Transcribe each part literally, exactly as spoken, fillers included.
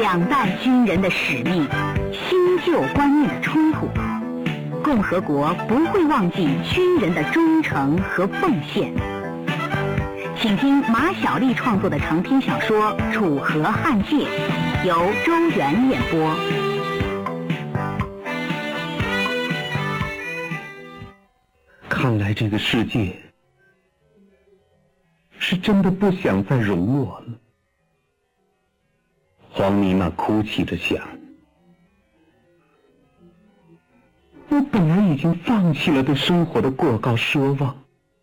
两代军人的使命，新旧观念的冲突。共和国不会忘记军人的忠诚和奉献。请听马小丽创作的长篇小说《楚河汉界》，由周元演播。 看来这个世界是真的不想再容我了。黄妮娜哭泣着想，我本来已经放弃了对生活的过高奢望，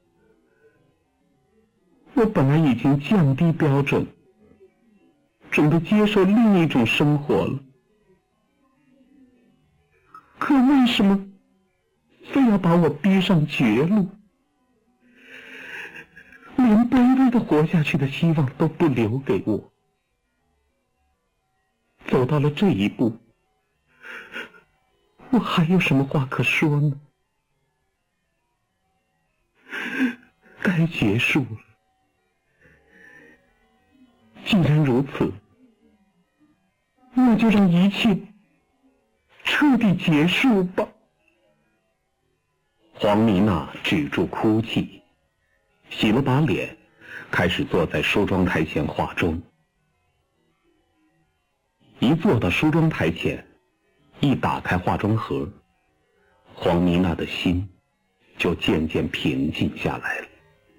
我本来已经降低标准，准备接受另一种生活了。可为什么非要把我逼上绝路，连卑微的活下去的希望都不留给我？走到了这一步，我还有什么话可说呢？该结束了。既然如此，那就让一切彻底结束吧。黄妮娜止住哭泣，洗了把脸，开始坐在梳妆台前化妆。一坐到梳妆台前，一打开化妆盒，黄妮娜的心就渐渐平静下来了。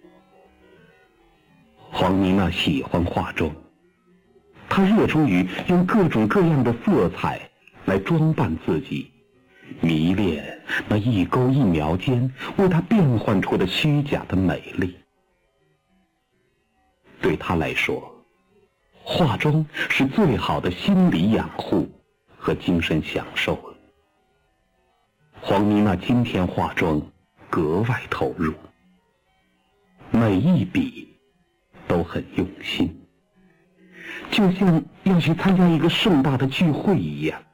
黄妮娜喜欢化妆，她热衷于用各种各样的色彩来装扮自己，迷恋那一勾一描间为她变换出的虚假的美丽。对她来说，化妆是最好的心理养护和精神享受了。黄妮娜今天化妆格外投入，每一笔都很用心，就像要去参加一个盛大的聚会一样。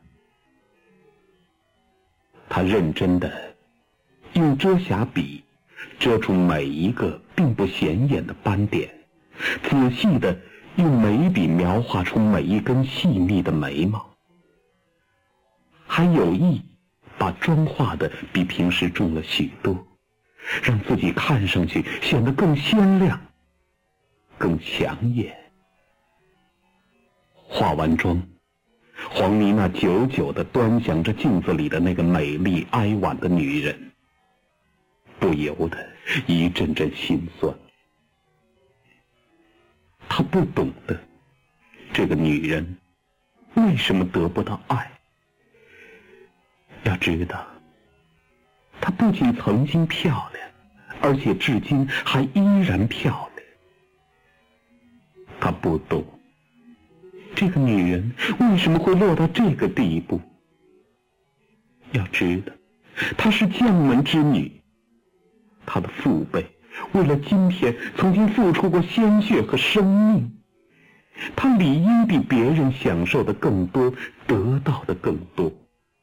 她认真地用遮瑕笔遮住每一个并不显眼的斑点，仔细地用眉笔描画出每一根细密的眉毛，还有意把妆化得比平时重了许多，让自己看上去显得更鲜亮，更抢眼。化完妆，黄妮娜久久地端详着镜子里的那个美丽哀婉的女人，不由得一阵阵心酸。她不懂得这个女人为什么得不到爱。要知道，她不仅曾经漂亮，而且至今还依然漂亮。她不懂这个女人为什么会落到这个地步。要知道，她是将门之女，她的父辈为了今天曾经付出过鲜血和生命，她理应比别人享受的更多，得到的更多。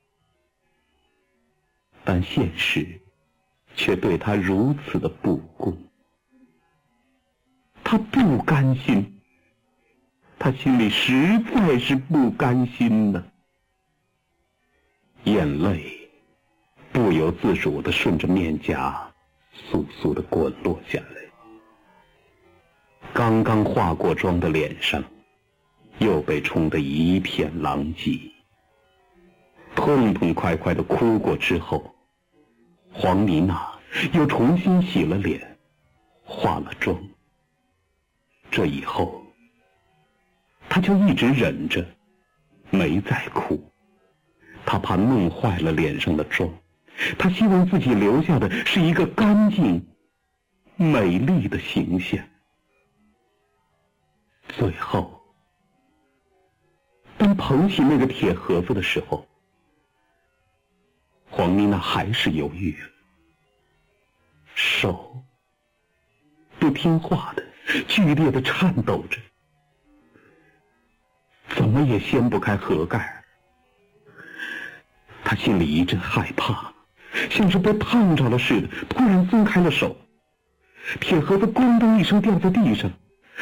但现实却对她如此的不公，她不甘心，她心里实在是不甘心呢。眼泪不由自主地顺着面颊簌簌地滚落下来。刚刚化过妆的脸上又被冲得一片狼藉。痛痛快快地哭过之后，黄妮娜又重新洗了脸，化了妆。这以后她就一直忍着，没再哭。她怕弄坏了脸上的妆，她希望自己留下的是一个干净美丽的形象。最后，当捧起那个铁盒子的时候，黄妮娜还是犹豫了，手不听话的剧烈的颤抖着，怎么也掀不开盒盖。她心里一阵害怕，像是被烫着了似的，突然松开了手，铁盒子咣当一声掉在地上，